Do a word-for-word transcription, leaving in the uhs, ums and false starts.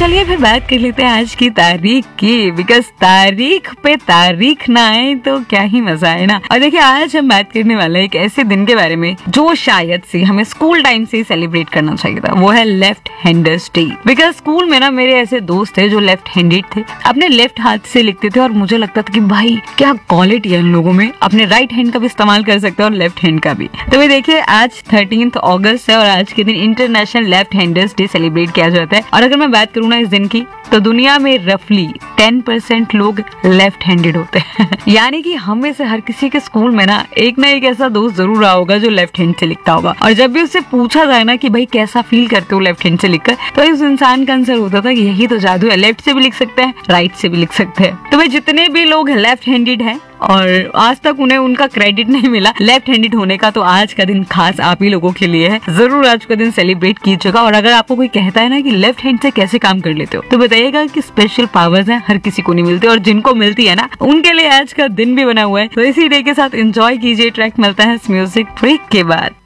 चलिए फिर बात कर लेते हैं आज की तारीख की, बिकॉज तारीख पे तारीख ना आए तो क्या ही मजा है ना। और देखिए आज हम बात करने वाले हैं एक ऐसे दिन के बारे में जो शायद से हमें स्कूल टाइम से ही सेलिब्रेट करना चाहिए था। वो है left handers day. Because school में ना मेरे ऐसे दोस्त थे जो लेफ्ट हैंडेड थे, अपने लेफ्ट हाथ से लिखते थे और मुझे लगता था कि भाई क्या क्वालिटी है इन लोगों में, अपने राइट हैंड का भी इस्तेमाल कर सकते हैं और लेफ्ट हैंड का भी। तो भाई देखिए आज थर्टीन्थ अगस्त है और आज के दिन international left handers day celebrate किया जाता है। और अगर मैं बात करूँ ना इस दिन की, तो दुनिया में रफली टेन परसेंट लोग लेफ्ट हैंडेड होते हैं। यानी कि हम में से हर किसी के स्कूल में ना एक ना एक ऐसा दोस्त जरूर रहा होगा जो लेफ्ट हैंड से लिखता होगा। और जब भी उससे पूछा जाए ना कि भाई कैसा फील करते हो लेफ्ट हैंड से लिखकर, तो इस इंसान का आंसर होता था कि यही तो जादू है, लेफ्ट से भी लिख सकते हैं, राइट से भी लिख सकते हैं। तो भाई जितने भी लोग लेफ्ट हैंडेड हैं और आज तक उन्हें उनका क्रेडिट नहीं मिला लेफ्ट हैंडेड होने का, तो आज का दिन खास आप ही लोगों के लिए है। जरूर आज का दिन सेलिब्रेट कीजिएगा। और अगर आपको कोई कहता है ना कि लेफ्ट हैंड से कैसे काम कर लेते हो, तो बताइएगा कि स्पेशल पावर्स हैं, हर किसी को नहीं मिलती, और जिनको मिलती है ना उनके लिए आज का दिन भी बना हुआ है। तो इसी डे के साथ एंजॉय कीजिए। ट्रैक मिलता है इस म्यूजिक ब्रेक के बाद।